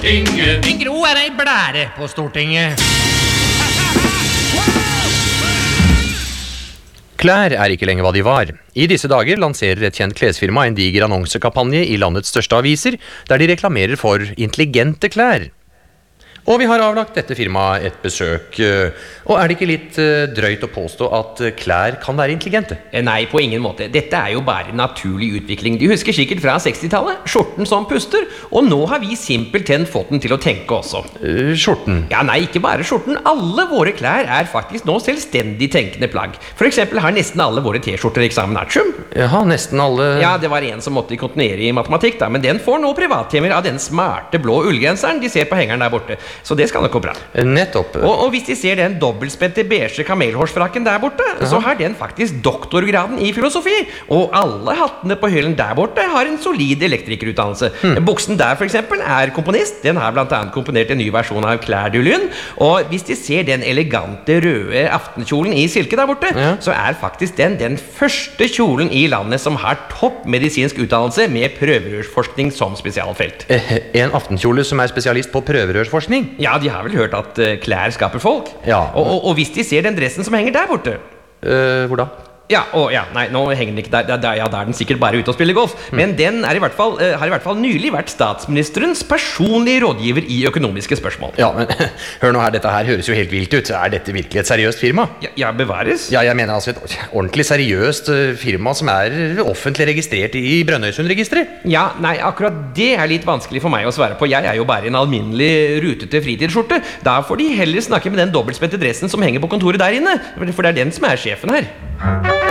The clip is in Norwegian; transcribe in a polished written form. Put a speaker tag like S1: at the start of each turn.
S1: Stortinget. En Gro ei blære på Stortinget.
S2: Klær ikke lenger hva de var. I disse dager lanserer et kjent klesfirma en diger annonsekampanje i landets største aviser, der de reklamerer for intelligente klær. Og vi har avlagt dette firmaet et besøk. Og det ikke litt drøyt å påstå at klær kan være intelligente?
S3: Nei, på ingen måte. Dette jo bare naturlig utvikling. De husker sikkert fra 60-tallet. Skjorten som puster. Og nå har vi simpelthen fått den til å tenke også.
S2: Skjorten?
S3: Ja, nei, ikke bare skjorten. Alle våre klær faktisk nå selvstendig tenkende plagg. For eksempel har nesten alle våre t-skjorter eksamen artium.
S2: Jaha, nesten alle...
S3: Ja, det var en som måtte kontinuere i matematikk da, men den får nå privattimer av den smarte blå ullgrenseren de ser på hengeren der borte. Så det skal nok gå bra.
S2: Nettopp.
S3: Og hvis de ser den dobbeltspente beige kamelhårsfrakken der borte, så har den faktisk doktorgraden i filosofi. Og alle hattene på hyllen der borte har en solid elektrikerutdannelse. Buksen der for eksempel komponist. Den har blant annet komponert en ny versjon av Claire du Lune. Og hvis de ser den elegante røde aftenkjolen i silke der borte, så faktisk den første kjolen i landet som har topp medisinsk utdannelse med prøverørsforskning som spesialfelt.
S2: En aftenkjole som spesialist på prøverørsforskning?
S3: Ja, de har vel hørt at klær skaper folk.
S2: Ja.
S3: Og hvis de ser den dressen som henger der borte.
S2: Hvor da?
S3: Nei, nå henger den ikke der. Da er den sikkert bare ute og spiller golf. Men den har i hvert fall nylig vært statsministerens personlige rådgiver i økonomiske spørsmål.
S2: Ja, men hør nå her, dette her høres jo helt vilt ut. Dette virkelig et seriøst firma?
S3: Ja, bevares.
S2: Ja, jeg mener altså et ordentlig seriøst firma som offentlig registrert i Brønnøysundregisteret.
S3: Ja, nei, akkurat det litt vanskelig for meg å svare på. Jeg jo bare en alminnelig rutete fritidsskjorte. Da får de heller snakke med den dobbeltspente dressen som henger på kontoret der inne. For det den som sjefen her.